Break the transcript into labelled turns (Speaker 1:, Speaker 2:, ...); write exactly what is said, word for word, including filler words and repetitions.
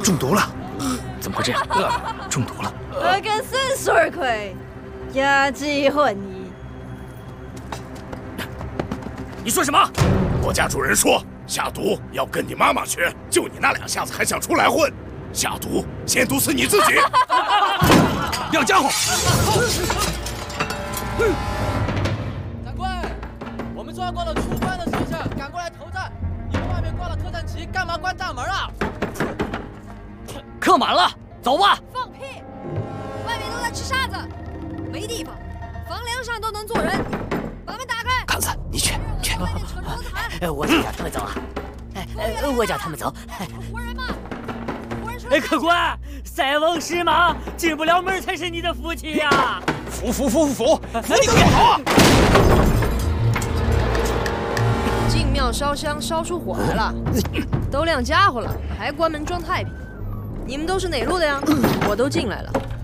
Speaker 1: 中毒了。
Speaker 2: 怎么会这样？饿了，中毒了。
Speaker 3: 我跟孙水亏，压鸡混你。
Speaker 2: 你说什么？
Speaker 4: 我家主人说下毒要跟你妈妈学，就你那两下子还想出来混？下毒先毒死你自己！
Speaker 2: 亮家伙！
Speaker 5: 长官，我们抓过了出关的事情，赶过来投战。你们外面挂了特战旗，干嘛关大门啊？
Speaker 2: 客满了，走吧。
Speaker 3: 放屁！外面都在吃沙子，没地方，房梁上都能坐人。把门打开。
Speaker 6: 康子，你去去。
Speaker 3: 哎，
Speaker 6: 我就叫他们走啊！哎哎，我叫他们走。
Speaker 3: 活人吗？
Speaker 6: 哎，客官，塞翁失马，进不了门才是你的福气呀！
Speaker 2: 服服服服服！服你个鸟头啊！
Speaker 3: 进庙烧香烧出火来了，都亮家伙了，还关门装太平。你们都是哪路的呀？我都进来了。